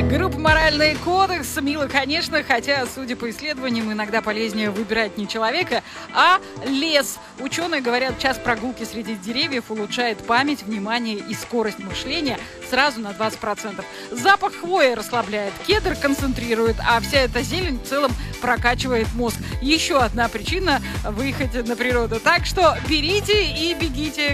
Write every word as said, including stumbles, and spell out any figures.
Группа «Моральный кодекс». Мило, конечно, хотя, судя по исследованиям, иногда полезнее выбирать не человека, а лес. Ученые говорят, час прогулки среди деревьев улучшает память, внимание и скорость мышления сразу на двадцать процентов. Запах хвои расслабляет, кедр концентрирует, а вся эта зелень в целом прокачивает мозг. Еще одна причина выехать на природу. Так что берите и бегите.